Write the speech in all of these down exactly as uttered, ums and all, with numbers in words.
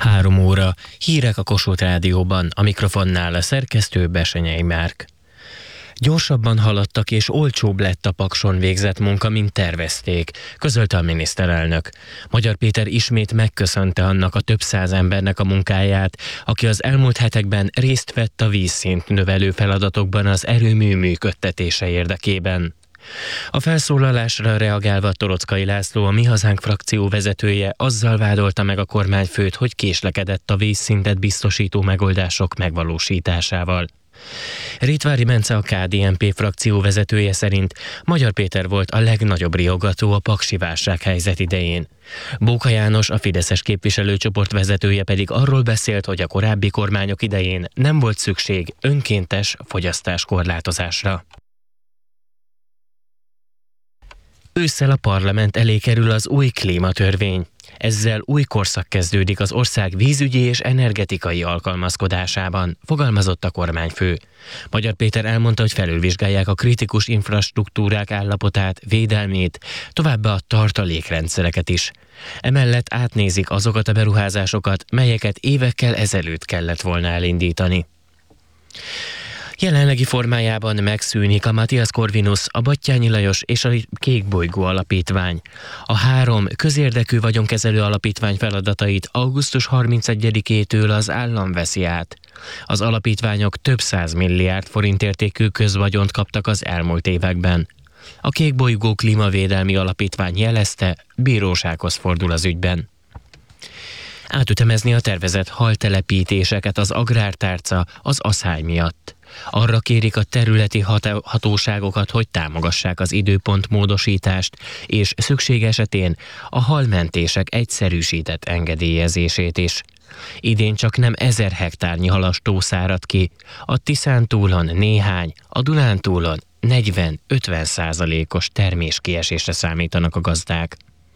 Három óra. Hírek a Kossuth Rádióban, a mikrofonnál a szerkesztő Besenyei Márk. Gyorsabban haladtak és olcsóbb lett a Pakson végzett munka, mint tervezték, közölte a miniszterelnök. Magyar Péter ismét megköszönte annak a több száz embernek a munkáját, aki az elmúlt hetekben részt vett a vízszint növelő feladatokban az erőmű működtetése érdekében. A felszólalásra reagálva Torockai László, a Mi Hazánk frakció vezetője azzal vádolta meg a kormányfőt, hogy késlekedett a vízszintet biztosító megoldások megvalósításával. Ritvári Bence, a ká dé en pé frakció vezetője szerint Magyar Péter volt a legnagyobb riogató a paksi válsághelyzet idején. Bóka János, a fideszes képviselőcsoport vezetője pedig arról beszélt, hogy a korábbi kormányok idején nem volt szükség önkéntes fogyasztáskorlátozásra. Ősszel a parlament elé kerül az új klímatörvény. Ezzel új korszak kezdődik az ország vízügyi és energetikai alkalmazkodásában, fogalmazott a kormányfő. Magyar Péter elmondta, hogy felülvizsgálják a kritikus infrastruktúrák állapotát, védelmét, továbbá a tartalékrendszereket is. Emellett átnézik azokat a beruházásokat, melyeket évekkel ezelőtt kellett volna elindítani. Jelenlegi formájában megszűnik a Matthias Corvinus, a Batthyány Lajos és a Kékbolygó Alapítvány. A három közérdekű vagyonkezelő alapítvány feladatait augusztus harmincegyedikétől az állam veszi át. Az alapítványok több száz milliárd forint értékű közvagyont kaptak az elmúlt években. A Kékbolygó Klímavédelmi Alapítvány jelezte, bírósághoz fordul az ügyben. Átütemezni a tervezett haltelepítéseket az agrártárca az aszály miatt. Arra kérik a területi hat- hatóságokat, hogy támogassák az időpontmódosítást, és szükség esetén a halmentések egyszerűsített engedélyezését is. Idén csak nem ezer hektárnyi halastó szárad ki, a Tiszántúlon néhány, a Dunántúlon negyven-ötven százalékos terméskiesésre számítanak a gazdák.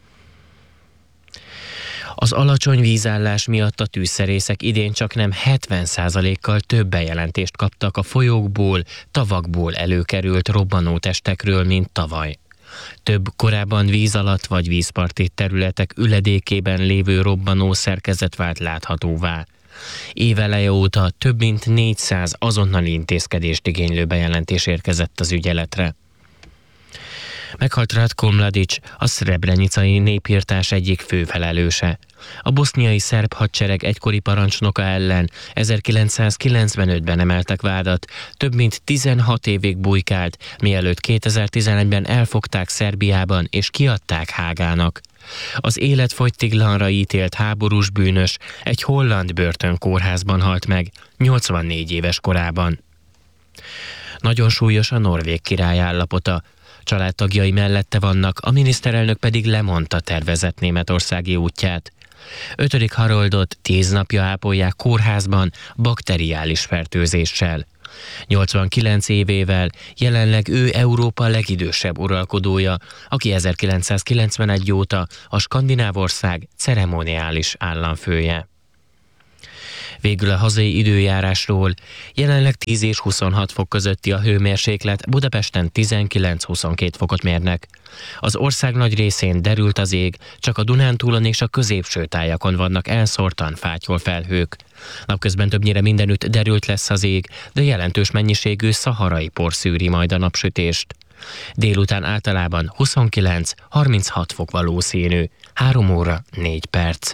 Az alacsony vízállás miatt a tűzszerészek idén csak nem hetven százalékkal több bejelentést kaptak a folyókból, tavakból előkerült robbanótestekről, mint tavaly. Több korábban víz alatt vagy vízparti területek üledékében lévő robbanó szerkezet vált láthatóvá. Éveleje óta több mint négyszáz azonnali intézkedést igénylő bejelentés érkezett az ügyeletre. Meghalt Ratko Mladic, a szrebrenicai népirtás egyik főfelelőse. A boszniai szerb hadsereg egykori parancsnoka ellen ezerkilencszázkilencvenötben emeltek vádat, több mint tizenhat évig bujkált, mielőtt kétezer-tizenegyben elfogták Szerbiában és kiadták Hágának. Az életfogytiglanra ítélt háborús bűnös egy holland börtönkórházban halt meg, nyolcvannégy éves korában. Nagyon súlyos a norvég király állapota. Családtagjai mellette vannak, a miniszterelnök pedig lemondta tervezett németországi útját. Ötödik Haroldot tíz napja ápolják kórházban bakteriális fertőzéssel. nyolcvankilenc évével jelenleg ő Európa legidősebb uralkodója, aki ezerkilencszázkilencvenegy óta a skandináv ország ceremoniális államfője. Végül a hazai időjárásról. Jelenleg tíz és huszonhat fok közötti a hőmérséklet, Budapesten tizenkilenc-huszonkét fokot mérnek. Az ország nagy részén derült az ég, csak a Dunántúlon és a középső tájakon vannak elszórtan fátyol felhők. Napközben többnyire mindenütt derült lesz az ég, de jelentős mennyiségű szaharai por szűri majd a napsütést. Délután általában huszonkilenc-harminchat fok valószínű, három óra négy perc.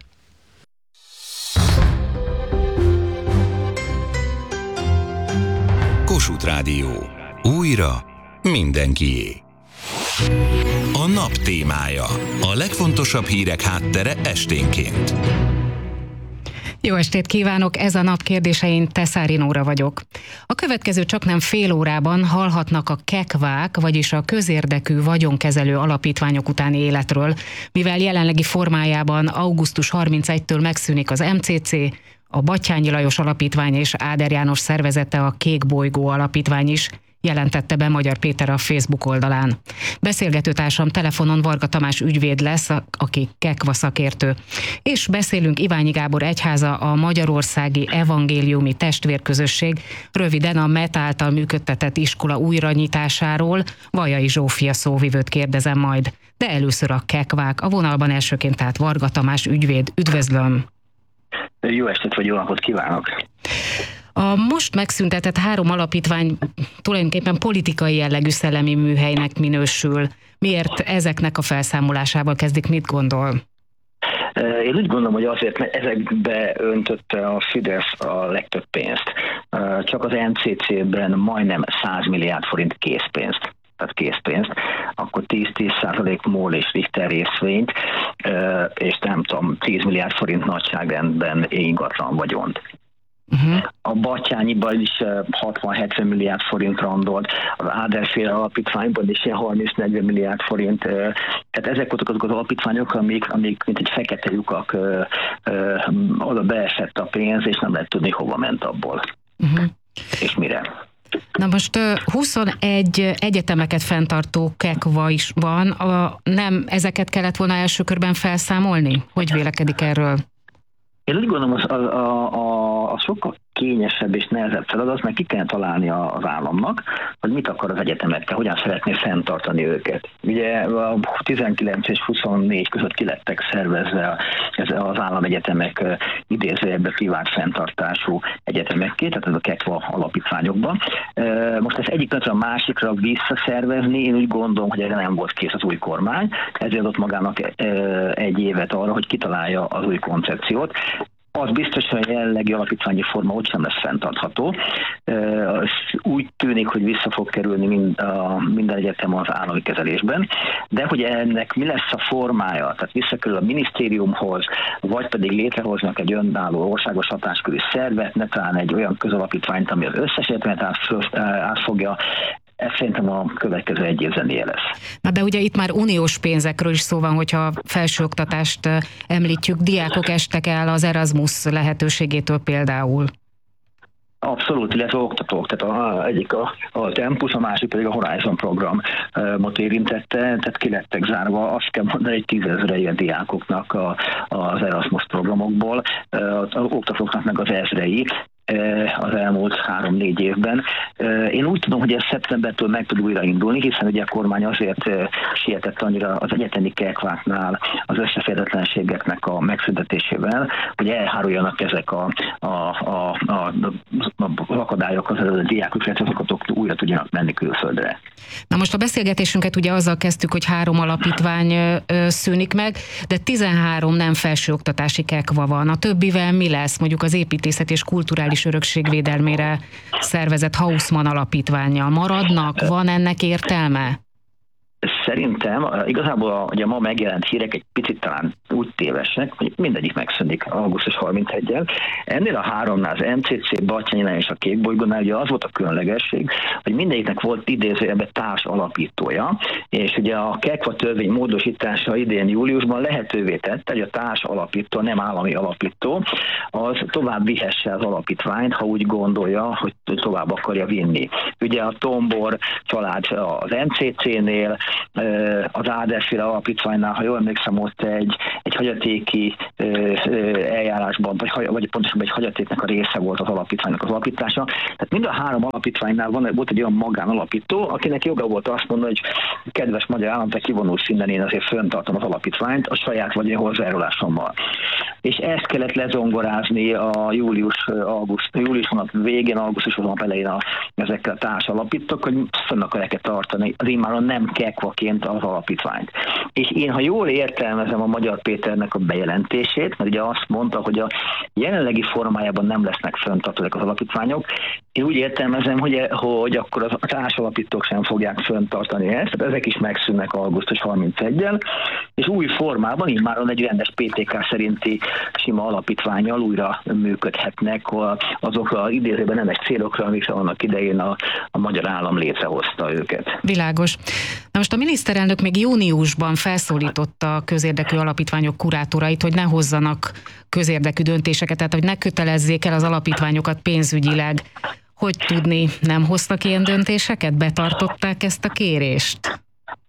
Kossuth Rádió. Újra mindenkié. A nap témája. A legfontosabb hírek háttere esténként. Jó estét kívánok, ez a nap kérdésein Teszári Nóra vagyok. A következő csaknem fél órában hallhatnak a kekvák, vagyis a közérdekű vagyonkezelő alapítványok utáni életről, mivel jelenlegi formájában augusztus harmincegyedikétől megszűnik az em cé cé, a Batthyány Lajos Alapítvány és Áder János szervezete, a Kékbolygó Alapítvány is, jelentette be Magyar Péter a Facebook oldalán. Beszélgetőtársam telefonon Varga Tamás ügyvéd lesz, aki kekva szakértő. És beszélünk Iványi Gábor egyháza, a Magyarországi Evangéliumi Testvérközösség, röviden a MET által működtetett iskola újranyitásáról. Vajai Zsófia szóvivőt kérdezem majd. De először a kekvák, a vonalban elsőként tehát Varga Tamás ügyvéd. Üdvözlöm! Jó estét vagy jó napot kívánok! A most megszüntetett három alapítvány tulajdonképpen politikai jellegű szellemi műhelynek minősül. Miért ezeknek a felszámolásával kezdik, mit gondol? Én úgy gondolom, hogy azért, mert ezekbe öntötte a Fidesz a legtöbb pénzt. Csak az en cé cé-ben majdnem száz milliárd forint készpénzt. Tehát készpénzt, akkor tíz-tíz százalék MOL és Richter részvényt, és nem tudom, tíz milliárd forint nagyságrendben ingatlan vagyont. Uh-huh. A Batthyányiban is hatvan-hetven milliárd forint randolt, az Áder-féle alapítványban is ilyen harminc-negyven milliárd forint. Tehát ezek voltak azok az alapítványok, amik, amik mint egy fekete lyukak, oda beesett a pénz, és nem lehet tudni, hova ment abból. Uh-huh. És mire. Na most huszonegy egyetemeket fenntartó kekva is van. A, nem ezeket kellett volna első körben felszámolni? Hogy vélekedik erről? Én úgy gondolom, az, a, a, a, a sokkal kényesebb és nehezebb feladat, mert ki kell találni az államnak, hogy mit akar az egyetemekkel, hogyan szeretné fenntartani őket. Ugye a tizenkilenc és huszonnégy között kilettek szervezve az államegyetemek idézőjelben privát fenntartású egyetemekké, tehát ez a kekva alapítványokban. Most ezt egyik a másikra visszaszervezni, én úgy gondolom, hogy erre nem volt kész az új kormány, ezért adott magának egy évet arra, hogy kitalálja az új koncepciót. Az biztos, hogy a jelenlegi alapítványi forma ott sem lesz fenntartható. Úgy tűnik, hogy vissza fog kerülni mind a, minden egyetem az állami kezelésben, de hogy ennek mi lesz a formája, tehát visszakerül a minisztériumhoz, vagy pedig létrehoznak egy önálló országos hatáskörű szervet, ne talán egy olyan közalapítványt, ami az összes egyetemet átfogja. Ez szerintem a következő egy év zenéje lesz. Na de ugye itt már uniós pénzekről is szó van, hogyha felsőoktatást említjük, diákok estek el az Erasmus lehetőségétől például. Abszolút, illetve oktatók. Tehát a, egyik a, a Tempus, a másik pedig a Horizon programot érintette, tehát ki lettek zárva, azt kell mondani, egy tízezre ilyen diákoknak a, az Erasmus programokból, az oktatóknak meg az ezrei az elmúlt három-négy évben. Én úgy tudom, hogy ez szeptembertől meg tud újraindulni, hiszen ugye a kormány azért sietett annyira az egyetemi kekváknál az összeférhetetlenségeknek a megszüntetésével, hogy elháruljanak ezek a, a, a, a, a akadályok, az a diákok, illetve azokat újra tudjanak menni külföldre. Na most a beszélgetésünket ugye azzal kezdtük, hogy három alapítvány ö, szűnik meg, de tizenhárom nem felsőoktatási kekva van. A többivel mi lesz? Mondjuk az építészet és kulturális örökség védelmére szervezett Haussmann alapítvánnyal maradnak? Van ennek értelme? Szerintem igazából a, ugye a ma megjelent hírek egy picit talán úgy tévesek, hogy mindegyik megszűnik augusztus harmincegyedikével. Ennél a háromnál, az en cé cé, Batthyánynál és a Kékbolygónál ugye az volt a különlegesség, hogy mindegyiknek volt idézőjelben társ alapítója, és ugye a kekva törvény módosítása idén júliusban lehetővé tette, hogy a társ alapító, nem állami alapító, az tovább vihesse az alapítványt, ha úgy gondolja, hogy tovább akarja vinni. Ugye a Tombor család az en cé cé-nél, az Áder-féle alapítványnál, ha jól emlékszem, ott egy, egy hagyatéki eljárásban, vagy, vagy pontosabban egy hagyatéknek a része volt az alapítványnak az alapítása. Tehát mind a három alapítványnál van, volt egy olyan magánalapító, akinek joga volt azt mondani, hogy kedves magyar állam, te kivonulsz innen, én azért föntartom az alapítványt a saját vagy én hozzájárulásommal. És ezt kellett lezongorázni a július, auguszt, július hónap végén, augusztus hónap elején a, ezekkel a társalapítók, hogy fönn akarják tartani az immáron nem kekvaként az alapítványt. És én, ha jól értelmezem a Magyar Péternek a bejelentését, mert ugye azt mondta, hogy a jelenlegi formájában nem lesznek fenntartóak az alapítványok, én úgy értelmezem, hogy, hogy akkor az társalapítók sem fogják fenntartani ezt, tehát ezek is megszűnnek augusztus harmincegyedikével, és új formában, immáron egy rendes pé té ká szerinti sima alapítvánnyal újra működhetnek azokra az idézőben nemes célokra, amikre annak idején a, a magyar állam létrehozta őket. Világos. Na most a miniszterelnök még júniusban felszólította a közérdekű alapítványok kurátorait, hogy ne hozzanak közérdekű döntéseket, tehát hogy ne kötelezzék el az alapítványokat pénzügyileg. Hogy tudni, nem hoztak ilyen döntéseket? Betartották ezt a kérést?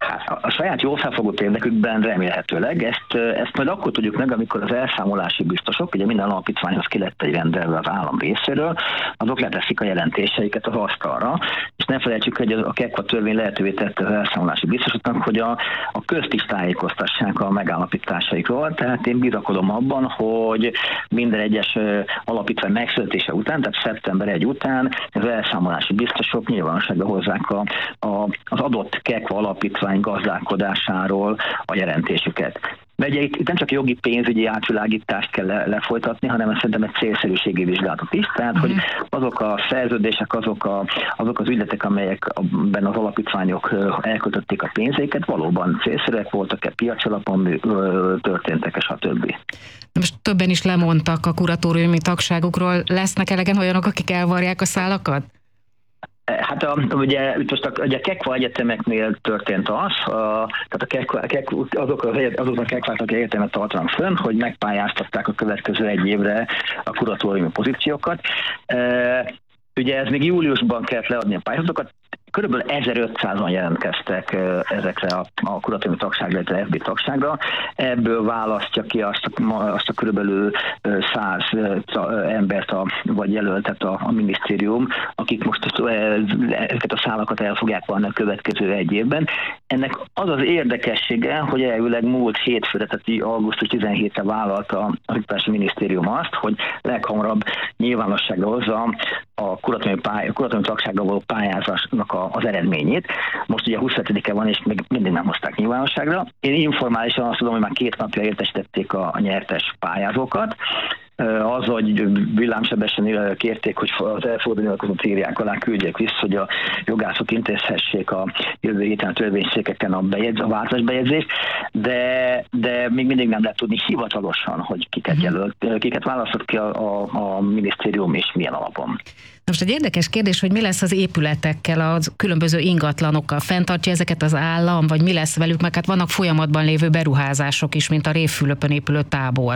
Hát a saját jól felfogott érdekükben remélhetőleg. Ezt, ezt majd akkor tudjuk meg, amikor az elszámolási biztosok, ugye minden alapítványhoz ki lett egy rendelve az állam részéről, azok leteszik a jelentéseiket az asztalra, és ne felejtsük, hogy a KEKVA törvény lehetővé tette az elszámolási biztosoknak, hogy a, a közt is tájékoztassák a megállapításaikról, tehát én bizakodom abban, hogy minden egyes alapítvány megszületése után, tehát szeptember elseje után az elszámolási biztosok nyilvánosságra hozzák a, a, az adott KEKVA alapítvány gazdálkodásáról a jelentésüket. De ugye itt, itt nem csak jogi pénzügyi átvilágítást kell le, lefolytatni, hanem szerintem egy célszerűségi vizsgálatot is, tehát hogy azok a szerződések, azok, a, azok az ügyletek, amelyekben az alapítványok elköltötték a pénzéket, valóban célszerűek voltak-e, piacalapon történtek-e, stb. Most többen is lemondtak a kuratóriumi tagságukról. Lesznek elegen olyanok, akik elvarják a szálakat? Hát a, ugye, most a, ugye a KEKVA egyetemeknél történt az, a, tehát a KEKVA, a KEKVA, azok, azok a KEKVÁk, akik egyetemet tartanak fönn, hogy megpályáztatták a következő egy évre a kuratóriumi pozíciókat. E, ugye ez még júliusban kellett leadni a pályázatokat, körülbelül ezerötszázan jelentkeztek ezekre a, a kuratóriumi tagságra, illetve ef bé tagságra. Ebből választja ki azt a, azt a körülbelül száz embert, a, vagy jelöltet a, a minisztérium, akik most ezeket a szálakat el fogják vanni a következő egy évben. Ennek az az érdekessége, hogy elvileg múlt hétfőre, tehát augusztus tizenhetedikére vállalta a Oktatási Minisztérium azt, hogy leghamarabb nyilvánosságra hozza a kuratóriumi, pály, a kuratóriumi tagságra való pályázásnak a az eredményét. Most ugye huszonhetedike van, és még mindig nem hozták nyilvánosságra. Én informálisan azt tudom, hogy már két napja értesítették a, a nyertes pályázókat. Az, hogy villámsebesen kérték, hogy az elfogadó nyilatkozatot írják alá, küldjék vissza, hogy a jogászok intézhessék a jövő héten a törvényszékeken a, bejegyz, a váltásbejegyzést, de, de még mindig nem lehet tudni hivatalosan, hogy kiket jelölt, kiket választott ki a, a, a minisztérium és milyen alapon. Most egy érdekes kérdés, hogy mi lesz az épületekkel, a különböző ingatlanokkal? Fenntartja ezeket az állam, vagy mi lesz velük? Mert hát vannak folyamatban lévő beruházások is, mint a Révfülöpön épülő tábor.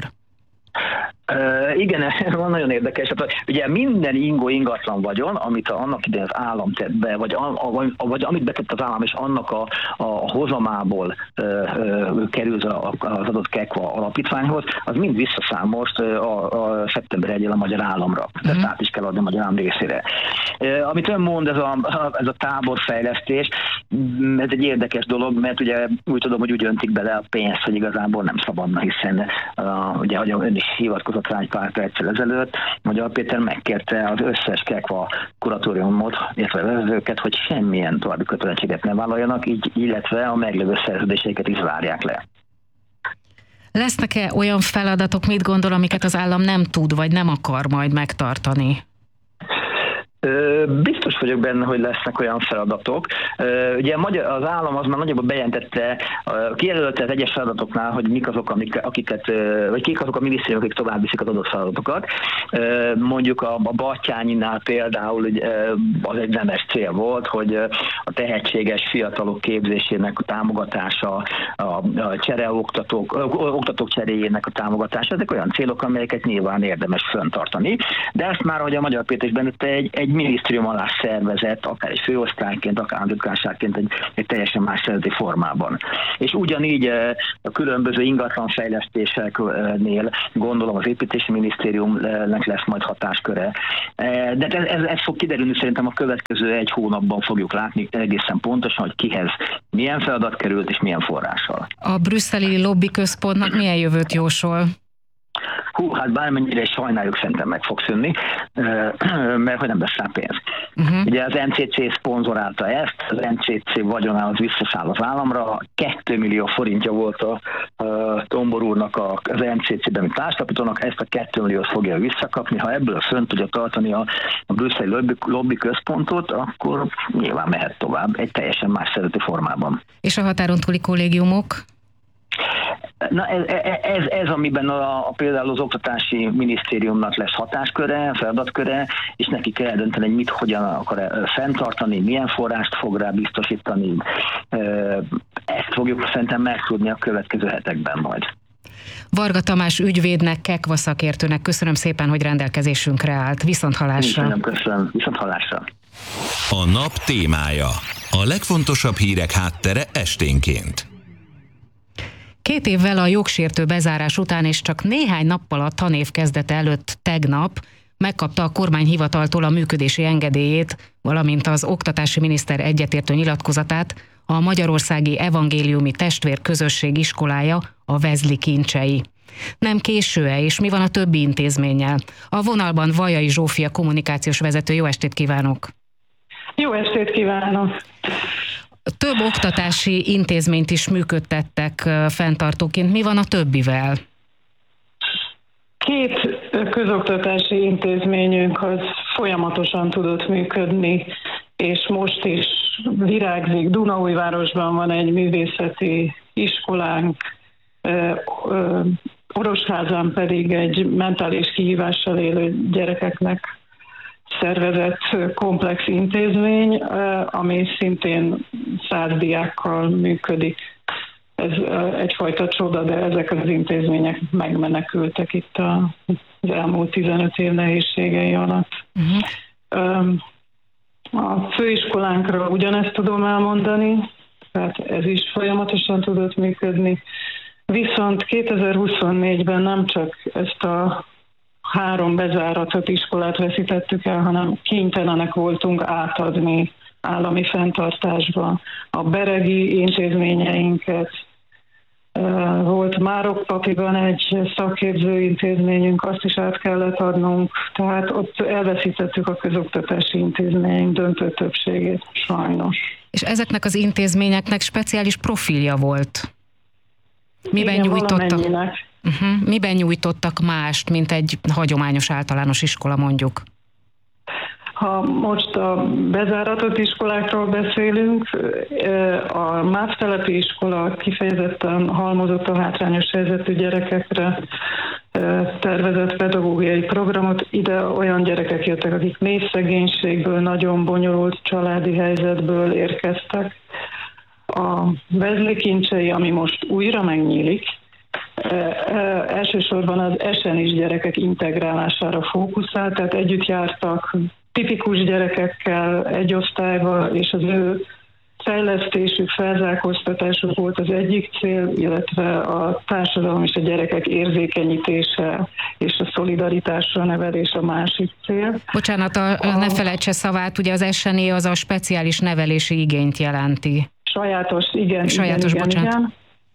Uh, igen, van nagyon érdekes. Hát, ugye minden ingó ingatlan vagyon, amit a, annak idején az állam tett be, vagy, a, a, vagy amit betett az állam, és annak a, a hozamából uh, uh, kerül az adott KEKVA alapítványhoz, az mind visszaszámolt uh, a, a szeptember elseje a magyar államra. De mm. át is kell adni a magyar állam részére. Uh, amit ön mond, ez a, ez a táborfejlesztés, ez egy érdekes dolog, mert ugye úgy tudom, hogy úgy öntik bele a pénzt, hogy igazából nem szabadna, hiszen uh, ugye, hogy ön is hivatkozott rá egy pár perccel ezelőtt, Magyar Péter megkérte az összes KEKVA kuratóriumot, illetve vezetőket, hogy semmilyen további kötelezettséget ne vállaljanak, így, illetve a meglévő szerződéseiket is várják le. Lesznek-e olyan feladatok, mit gondol, amiket az állam nem tud, vagy nem akar majd megtartani? Biztos vagyok benne, hogy lesznek olyan feladatok. Ugye az állam az már nagyjából bejelentette, kijelölte az egyes feladatoknál, hogy mik azok, amik, akiket, vagy kik azok a minisztériumok, akik tovább viszik az adott feladatokat. Mondjuk a, a Batthyányinál például az egy nemes cél volt, hogy a tehetséges fiatalok képzésének a támogatása, a csereoktatók, oktatók cseréjének a támogatása, ezek olyan célok, amelyeket nyilván érdemes fenntartani. De ezt már, hogy a Magyar Péter is bennette, egy, egy minisztérium alá szervezett, akár egy főosztályként, akár államtitkárságként egy, egy teljesen más szervezeti formában. És ugyanígy a különböző ingatlanfejlesztéseknél gondolom az építési minisztériumnak lesz majd hatásköre. De ez, ez, ez fog kiderülni, szerintem a következő egy hónapban fogjuk látni egészen pontosan, hogy kihez milyen feladat került és milyen forrással. A brüsszeli lobbiközpontnak milyen jövőt jósol? Hú, hát bármennyire is sajnáljuk, szerintem meg fog szűnni, mert hogy nem lesz rá pénz. Uh-huh. Ugye az em cé cé szponzorálta ezt, az em cé cé vagyonához visszaszáll az államra, két millió forintja volt a, a Tombor úrnak az em cé cé-ben, mint társalapítónak, ezt a két milliót fogja visszakapni. Ha ebből fönn tudja tartani a, a brüsszeli lobby, lobby központot, akkor nyilván mehet tovább egy teljesen más szervezeti formában. És a határon túli kollégiumok? Na ez, ez, ez amiben a, a, például az Oktatási Minisztériumnak lesz hatásköre, feladatköre, és neki kell eldönteni, hogy mit, hogyan akar fenntartani, milyen forrást fog rá biztosítani. Ezt fogjuk szerintem megtudni a következő hetekben majd. Varga Tamás ügyvédnek, KEKVA szakértőnek köszönöm szépen, hogy rendelkezésünkre állt. Viszonthallásra. Köszönöm, köszönöm. Viszonthallásra. A nap témája. A legfontosabb hírek háttere esténként. Két évvel a jogsértő bezárás után és csak néhány nappal a tanév kezdete előtt tegnap megkapta a kormányhivataltól a működési engedélyét, valamint az oktatási miniszter egyetértő nyilatkozatát a Magyarországi Evangéliumi Testvér Közösség iskolája, a Vezli Kincsei. Nem késő-e, és mi van a többi intézménnyel? A vonalban Vajai Zsófia kommunikációs vezető. Jó estét kívánok! Jó estét kívánok! Több oktatási intézményt is működtettek fenntartóként. Mi van a többivel? Két közoktatási intézményünk az folyamatosan tudott működni, és most is virágzik. Dunaújvárosban van egy művészeti iskolánk, Orosházán pedig egy mentális kihívással élő gyerekeknek szervezett komplex intézmény, ami szintén száz diákkal működik. Ez egyfajta csoda, de ezek az intézmények megmenekültek itt az elmúlt tizenöt év nehézségei alatt. Uh-huh. A főiskolánkra ugyanezt tudom elmondani, tehát ez is folyamatosan tudott működni. Viszont kétezer-huszonnégyben nem csak ezt a három bezáratott iskolát veszítettük el, hanem kénytelenek voltunk átadni állami fenntartásba a beregi intézményeinket. Volt Márokpapiban egy szakképző intézményünk, azt is át kellett adnunk, tehát ott elveszítettük a közoktatási intézményünk döntő többségét, sajnos. És ezeknek az intézményeknek speciális profilja volt? Miben Igen, nyújtottak? Uh-huh. Miben nyújtottak mást, mint egy hagyományos általános iskola, mondjuk? Ha most a bezáratott iskolákról beszélünk, a Mávtelepi iskola kifejezetten halmozott a hátrányos helyzetű gyerekekre tervezett pedagógiai programot. Ide olyan gyerekek jöttek, akik mély szegénységből, nagyon bonyolult családi helyzetből érkeztek. A Vezli Kincsei, ami most újra megnyílik, elsősorban az esenis gyerekek integrálására fókuszál, tehát együtt jártak tipikus gyerekekkel egy osztályba, és az ő fejlesztésük, felzárkóztatásuk volt az egyik cél, illetve a társadalom és a gyerekek érzékenyítése és a szolidaritásra nevelés a másik cél. Bocsánat, a, a... ne felejtse szavát, ugye az es en é az a speciális nevelési igényt jelenti. Sajátos, igen. Sajátos, igen, bocsánat. Igen.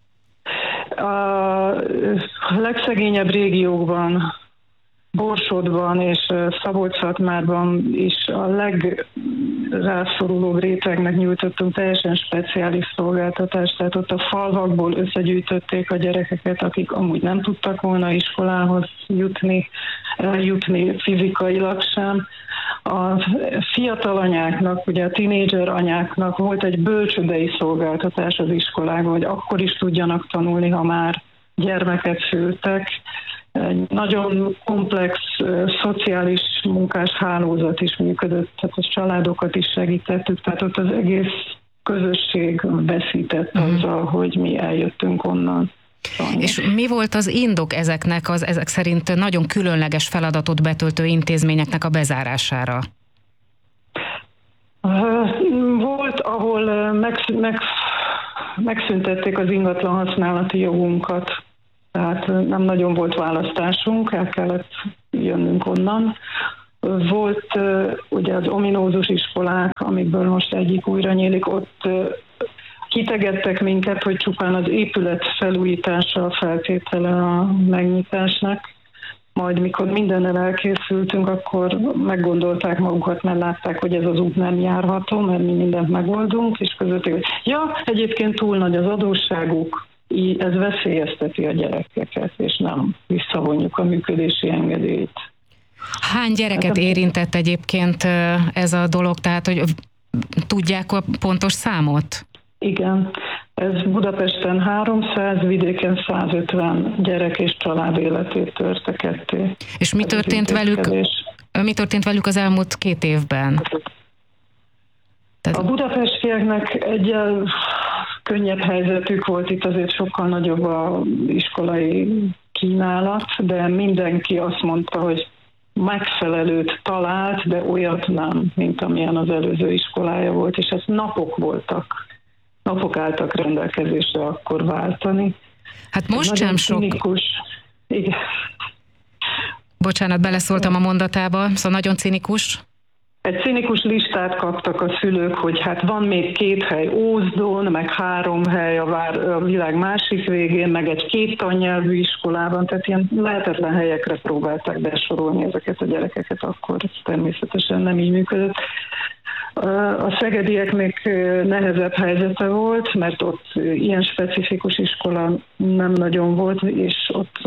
A legszegényebb régiókban, Borsodban és Szabolcs-Szatmárban is a legrászorulóbb rétegnek nyújtottunk teljesen speciális szolgáltatást, tehát ott a falvakból összegyűjtötték a gyerekeket, akik amúgy nem tudtak volna iskolához jutni, jutni fizikailag sem. A fiatal anyáknak, ugye a tinédzser anyáknak volt egy bölcsődei szolgáltatás az iskolákban, hogy akkor is tudjanak tanulni, ha már gyermeket szültek. Egy nagyon komplex szociális munkás hálózat is működött, tehát a családokat is segítettük, tehát ott az egész közösség veszített uh-huh. azzal, hogy mi eljöttünk onnan. Sajnos. És mi volt az indok ezeknek az ezek szerint nagyon különleges feladatot betöltő intézményeknek a bezárására? Volt, ahol megsz- meg, megszüntették az ingatlan használati jogunkat, tehát nem nagyon volt választásunk, el kellett jönnünk onnan. Volt ugye az ominózus iskolák, amikből most egyik újra nyílik, ott kitegettek minket, hogy csupán az épület felújítása a feltétele a megnyitásnak. Majd mikor mindennel elkészültünk, akkor meggondolták magukat, mert látták, hogy ez az út nem járható, mert mi mindent megoldunk, és közöttük, hogy ja, egyébként túl nagy az adósságuk, ez veszélyezteti a gyerekeket, és nem visszavonjuk a működési engedélyt. Hány gyereket érintett egyébként ez a dolog, tehát hogy tudják a pontos számot? Igen, ez Budapesten háromszáz, vidéken százötven gyerek és család életét törte ketté. És mi történt velük, mi történt velük az elmúlt két évben? Tehát... A budapestieknek egyel könnyebb helyzetük volt, itt azért sokkal nagyobb a iskolai kínálat, de mindenki azt mondta, hogy megfelelőt talált, de olyat nem, mint amilyen az előző iskolája volt, és ez napok voltak, napok álltak rendelkezésre akkor váltani. Hát most sem sok... Cinikus. Igen. Bocsánat, beleszóltam a mondatába, szóval nagyon cinikus. Egy cinikus listát kaptak a szülők, hogy hát van még két hely Ózdon, meg három hely a, vár, a világ másik végén, meg egy két tannyelvű iskolában, tehát ilyen lehetetlen helyekre próbálták besorolni ezeket a gyerekeket, akkor természetesen nem így működött. A szegedieknek nehezebb helyzete volt, mert ott ilyen specifikus iskola nem nagyon volt, és ott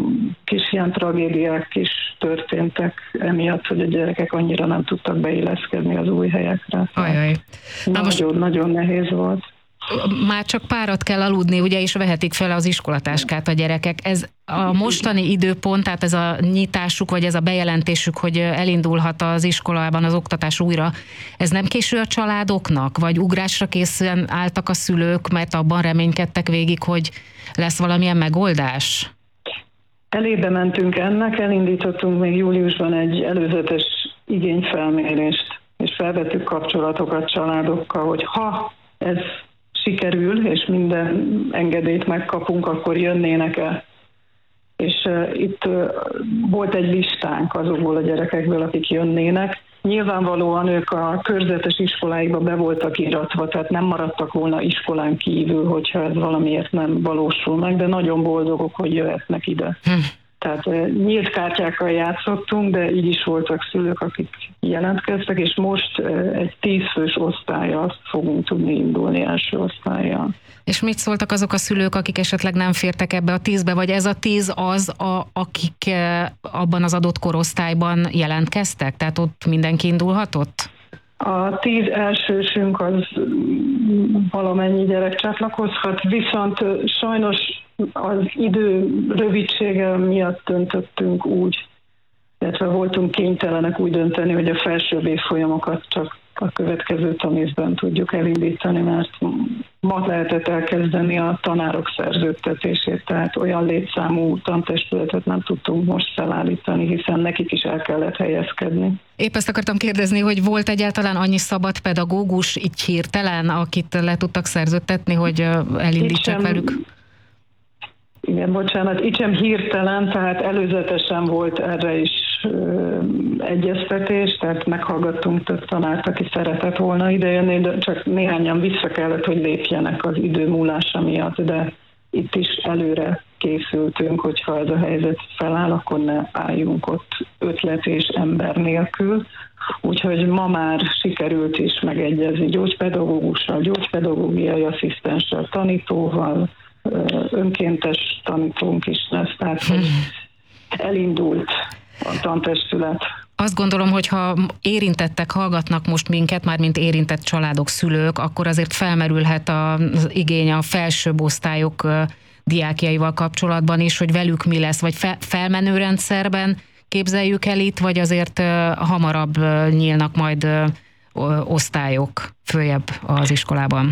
kis ilyen tragédiák is történtek emiatt, hogy a gyerekek annyira nem tudtak beilleszkedni az új helyekre. Ajaj. Na most... Nagyon, nagyon nehéz volt. Már csak párat kell aludni, ugye, és vehetik fel az iskolatáskát a gyerekek. Ez a mostani időpont, tehát ez a nyitásuk, vagy ez a bejelentésük, hogy elindulhat az iskolában az oktatás újra, ez nem késő a családoknak? Vagy ugrásra készen álltak a szülők, mert abban reménykedtek végig, hogy lesz valamilyen megoldás? Elébe mentünk ennek, elindítottunk még júliusban egy előzetes igényfelmérést, és felvettük kapcsolatokat családokkal, hogy ha ez sikerül, és minden engedélyt megkapunk, akkor jönnének el. És uh, itt uh, volt egy listánk azokból a gyerekekből, akik jönnének. Nyilvánvalóan ők a körzetes iskoláikba be voltak iratva, tehát nem maradtak volna iskolán kívül, hogyha ez valamiért nem valósul meg, de nagyon boldogok, hogy jöhetnek ide. Hm. Tehát nyílt kártyákkal játszottunk, de így is voltak szülők, akik jelentkeztek, és most egy tízfős osztállyal fogunk tudni indulni, első osztállyal. És mit szóltak azok a szülők, akik esetleg nem fértek ebbe a tízbe, vagy ez a tíz az, a, akik abban az adott korosztályban jelentkeztek? Tehát ott mindenki indulhatott? A tíz elsősünk az valamennyi gyerek csatlakozhat, viszont sajnos az idő rövidsége miatt döntöttünk úgy, illetve voltunk kénytelenek úgy dönteni, hogy a felsőbb évfolyamokat csak a következő tanévben tudjuk elindítani, mert ma lehetett elkezdeni a tanárok szerződtetését, tehát olyan létszámú tantestületet nem tudtunk most felállítani, hiszen nekik is el kellett helyezkedni. Épp ezt akartam kérdezni, hogy volt egyáltalán annyi szabad pedagógus így hirtelen, akit le tudtak szerződtetni, hogy elindítsák velük? Igen, bocsánat, itt sem hirtelen, tehát előzetesen volt erre is ö, egyeztetés, tehát meghallgattunk több tanárt, aki szeretett volna idejönni, de csak néhányan vissza kellett, hogy lépjenek az idő múlása miatt, de itt is előre készültünk, hogyha ez a helyzet feláll, akkor ne álljunk ott ötlet és ember nélkül. Úgyhogy ma már sikerült is megegyezni gyógypedagógussal, gyógypedagógiai asszisztenssel, tanítóval, önkéntes tanítónk is lesz, tehát hogy elindult a tantestület. Azt gondolom, hogy ha érintettek hallgatnak most minket, már mint érintett családok, szülők, akkor azért felmerülhet az igény a felsőbb osztályok diákjaival kapcsolatban is, hogy velük mi lesz, vagy fe, felmenő rendszerben képzeljük el itt, vagy azért hamarabb nyílnak majd osztályok följebb az iskolában?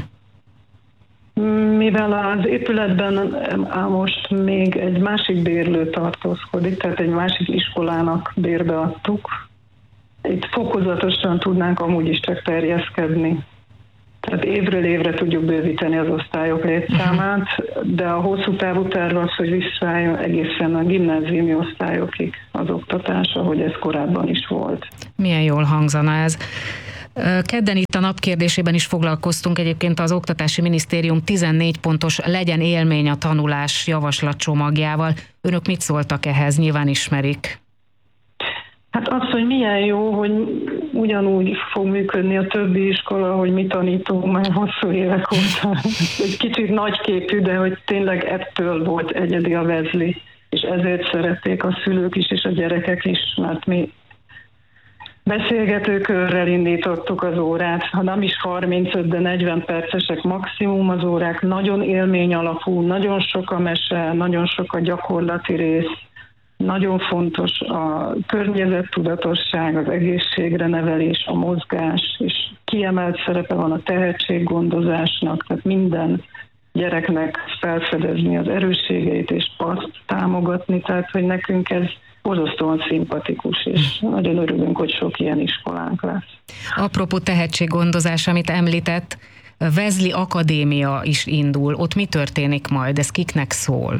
Mivel az épületben most még egy másik bérlő tartózkodik, tehát egy másik iskolának bérbe adtuk, itt fokozatosan tudnánk amúgy is csak terjeszkedni. Tehát évről évre tudjuk bővíteni az osztályok létszámát, de a hosszú távú terv az, hogy visszaálljon egészen a gimnáziumi osztályokig az oktatás, ahogy ez korábban is volt. Milyen jól hangzana ez. Kedden itt a napkérdésében is foglalkoztunk egyébként az Oktatási Minisztérium tizennégy pontos legyen élmény a tanulás javaslatcsomagjával. Önök mit szóltak ehhez? Nyilván ismerik. Hát az, hogy milyen jó, hogy ugyanúgy fog működni a többi iskola, hogy mi tanítunk már hosszú évek óta. Egy kicsit nagyképű, de hogy tényleg ettől volt egyedi a vezli, és ezért szerették a szülők is, és a gyerekek is, mert mi beszélgetőkörrel indítottuk az órát, ha nem is harmincöt, de negyven percesek maximum az órák, nagyon élmény alapú, nagyon sok a mese, nagyon sok a gyakorlati rész, nagyon fontos a környezettudatosság, az egészségre nevelés, a mozgás, és kiemelt szerepe van a tehetséggondozásnak, tehát minden gyereknek felfedezni az erősségeit és azt támogatni, tehát hogy nekünk ez borzasztóan szimpatikus, és nagyon örülünk, hogy sok ilyen iskolánk lesz. Apropó tehetséggondozás, amit említett, Wesley Akadémia is indul. Ott mi történik majd? Ez kiknek szól?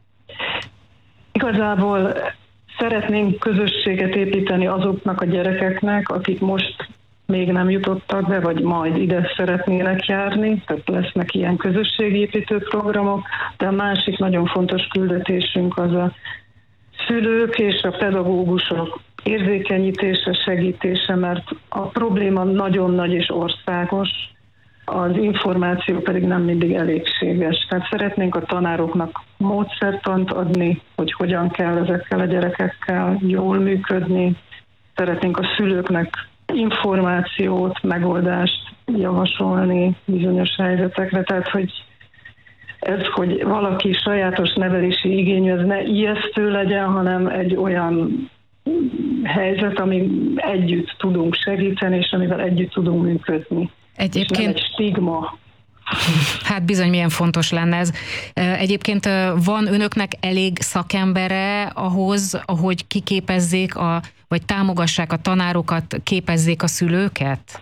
Igazából szeretnénk közösséget építeni azoknak a gyerekeknek, akik most még nem jutottak be, vagy majd ide szeretnének járni, tehát lesznek ilyen közösségépítő programok, de a másik nagyon fontos küldetésünk az a szülők és a pedagógusok érzékenyítése, segítése, mert a probléma nagyon nagy és országos, az információ pedig nem mindig elégséges. Tehát szeretnénk a tanároknak módszertant adni, hogy hogyan kell ezekkel a gyerekekkel jól működni. Szeretnénk a szülőknek információt, megoldást javasolni bizonyos helyzetekre. Tehát, hogy ez, hogy valaki sajátos nevelési igényű, ez ne ijesztő legyen, hanem egy olyan helyzet, ami együtt tudunk segíteni, és amivel együtt tudunk működni. Egyébként... És nem egy stigma. Hát bizony, milyen fontos lenne ez. Egyébként van önöknek elég szakembere ahhoz, hogy kiképezzék, a, vagy támogassák a tanárokat, képezzék a szülőket?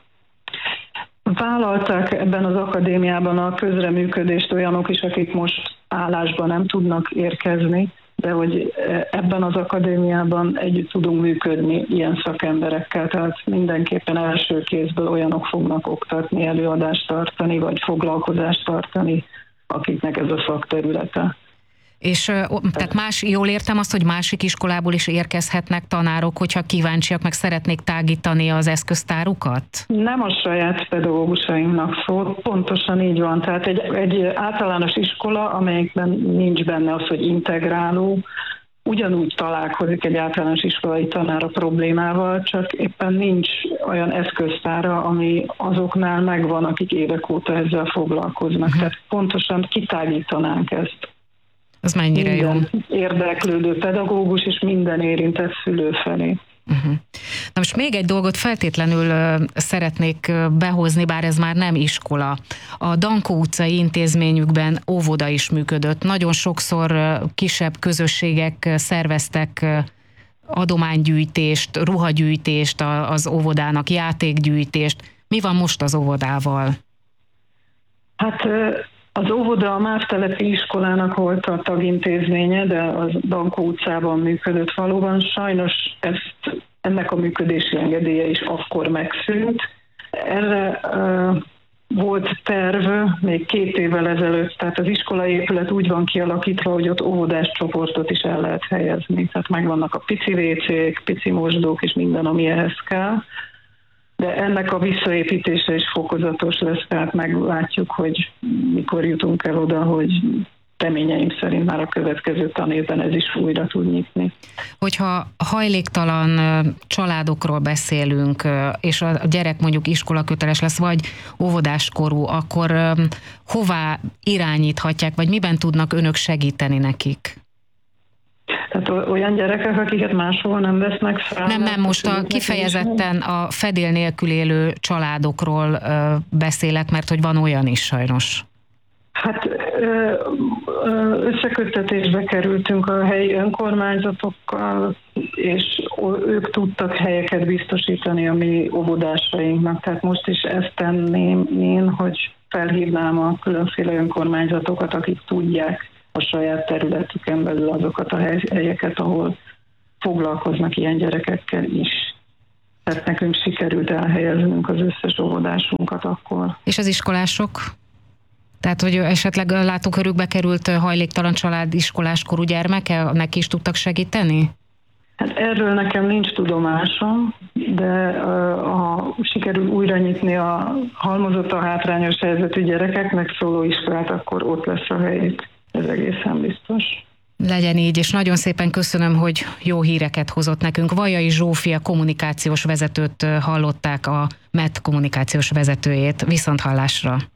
Vállalták ebben az akadémiában a közreműködést olyanok is, akik most állásban nem tudnak érkezni, de hogy ebben az akadémiában együtt tudunk működni ilyen szakemberekkel, tehát mindenképpen első kézből olyanok fognak oktatni, előadást tartani, vagy foglalkozást tartani, akiknek ez a szakterülete. És tehát más, jól értem azt, hogy másik iskolából is érkezhetnek tanárok, hogyha kíváncsiak, meg szeretnék tágítani az eszköztárukat? Nem a saját pedagógusainknak szól, pontosan így van. Tehát egy, egy általános iskola, amelyikben nincs benne az, hogy integráló, ugyanúgy találkozik egy általános iskolai tanár a problémával, csak éppen nincs olyan eszköztára, ami azoknál megvan, akik évek óta ezzel foglalkoznak. Uh-huh. Tehát pontosan kitágítanánk ezt. Az mennyire minden jó. Érdeklődő pedagógus és minden érintett szülő felé. Uh-huh. Na most még egy dolgot feltétlenül uh, szeretnék uh, behozni, bár ez már nem iskola. A Dankó utcai intézményükben óvoda is működött. Nagyon sokszor uh, kisebb közösségek uh, szerveztek uh, adománygyűjtést, ruhagyűjtést a, az óvodának, játékgyűjtést. Mi van most az óvodával? Hát... Uh... Az óvoda a Mávtelepi iskolának volt a tagintézménye, de az Dankó utcában működött valóban. Sajnos ezt, ennek a működési engedélye is akkor megszűnt. Erre uh, volt terv még két évvel ezelőtt, tehát az iskolai épület úgy van kialakítva, hogy ott óvodás csoportot is el lehet helyezni. Tehát megvannak a pici vécék, pici mosdók és minden, ami ehhez kell. De ennek a visszaépítése is fokozatos lesz, tehát meglátjuk, hogy mikor jutunk el oda, hogy reményeim szerint már a következő tanévben ez is újra tud nyitni. Hogyha hajléktalan családokról beszélünk, és a gyerek mondjuk iskolaköteles lesz, vagy óvodáskorú, akkor hová irányíthatják, vagy miben tudnak önök segíteni nekik? Tehát olyan gyerekek, akiket máshol nem vesznek fel. Nem, nem, most a kifejezetten a fedél nélkül élő családokról ö, beszélek, mert hogy van olyan is sajnos. Hát összeköttetésbe kerültünk a helyi önkormányzatokkal, és ők tudtak helyeket biztosítani a mi óvodásainknak. Tehát most is ezt tenném én, hogy felhívnám a különféle önkormányzatokat, akik tudják a saját területüken belül azokat a helyeket, ahol foglalkoznak ilyen gyerekekkel is. Tehát nekünk sikerült elhelyeznünk az összes óvodásunkat akkor. És az iskolások? Tehát, hogy esetleg látókörükbe került hajléktalan család iskoláskorú gyermeke, neki is tudtak segíteni? Hát erről nekem nincs tudomásom, de ha sikerül újra nyitni a halmozottan hátrányos helyzetű gyerekeknek szóló iskolát, akkor ott lesz a helyét. Ez egészen biztos. Legyen így, és nagyon szépen köszönöm, hogy jó híreket hozott nekünk. Vajai Zsófia kommunikációs vezetőt hallották, a em e té kommunikációs vezetőjét. Viszonthallásra!